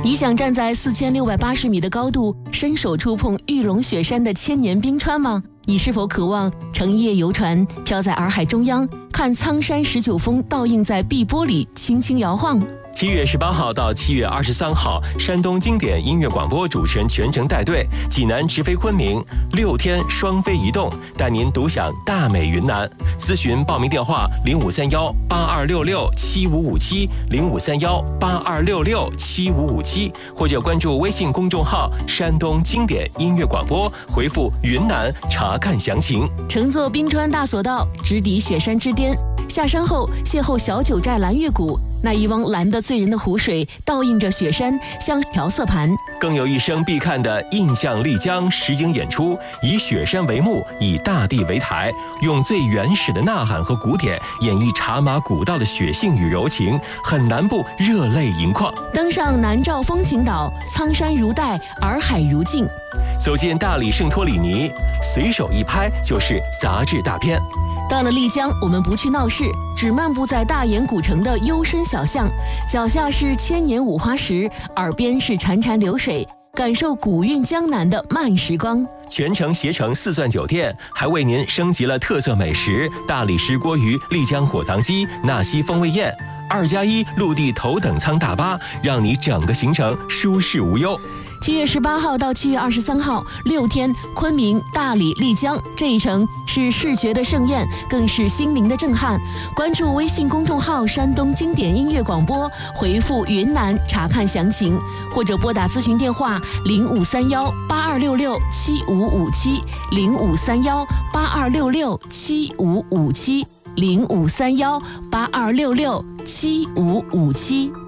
你想站在4680米的高度，伸手触碰玉龙雪山的千年冰川吗？你是否渴望乘一叶游船，飘在洱海中央，看苍山19峰倒映在碧波里轻轻摇晃 ？7月18号到7月23号，山东经典音乐广播主持人全程带队，济南直飞昆明，6天双飞移动，带您独享大美云南。咨询报名电话：053182667557，053182667557，或者关注微信公众号“山东经典音乐广播”，回复“云南”查看详情。 乘坐冰川大索道，直抵雪山之巅。下山后，邂逅小九寨蓝月谷，那一汪蓝得醉人的湖水倒映着雪山，像调色盘。 更有一生必看的印象丽江实景演出，以雪山为幕，以大地为台，用最原始的呐喊和鼓点演绎茶马古道的血性与柔情，很难不热泪盈眶。 登上南诏风情岛，苍山如黛，洱海如镜。 走进大理圣托里尼，随手一拍就是杂志大片。 到了丽江，我们不去闹市，只漫步在大研古城的幽深小巷，脚下是千年五花石，耳边是潺潺流水，感受古韵江南的慢时光。 全程携程4钻酒店，还为您升级了特色美食大理石锅鱼、丽江火塘鸡、纳西风味宴，2+1陆地头等舱大巴，让你整个行程舒适无忧。 7月18号到7月23号，6天，昆明、大理、丽江这一程是视觉的盛宴，更是心灵的震撼。关注微信公众号“山东经典音乐广播”，回复“云南”查看详情，或者拨打咨询电话053182667557，053182667557，053182667557。